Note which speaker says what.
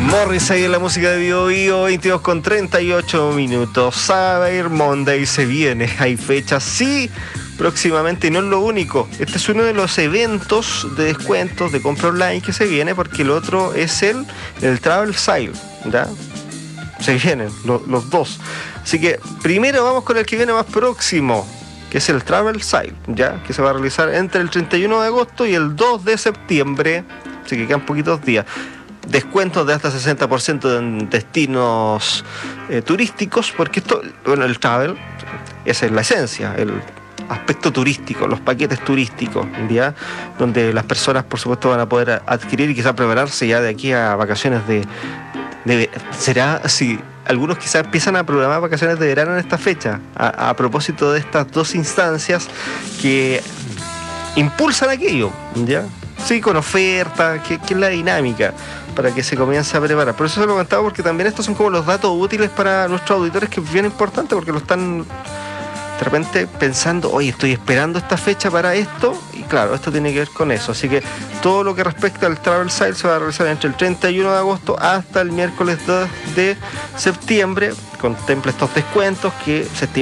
Speaker 1: Morrissey en la música de Bio Bio, 22 con 38 minutos. Cyber Monday se viene, hay fechas, sí, próximamente, y no es lo único. Este es uno de los eventos de descuentos de compra online que se viene, porque el otro es el Travel Sale, ¿ya? Se vienen los dos. Así que primero vamos con el que viene más próximo, que es el Travel Sale, ¿ya? Que se va a realizar entre el 31 de agosto y el 2 de septiembre, así que quedan poquitos días. Descuentos de hasta 60% en destinos turísticos, porque esto, bueno, el travel, esa es la esencia, el aspecto turístico, los paquetes turísticos, ¿ya? Donde las personas, por supuesto, van a poder adquirir y quizás prepararse ya de aquí a vacaciones será si algunos quizás empiezan a programar vacaciones de verano en esta fecha, a propósito de estas dos instancias que impulsan aquello, ¿ya? Sí, con oferta, que es la dinámica para que se comience a preparar. Por eso se lo comentaba, porque también estos son como los datos útiles para nuestros auditores, que es bien importante, porque lo están de repente pensando, oye, estoy esperando esta fecha para esto, y claro, esto tiene que ver con eso. Así que todo lo que respecta al Travel Sale se va a realizar entre el 31 de agosto hasta el miércoles 2 de septiembre. Contempla estos descuentos que se estiman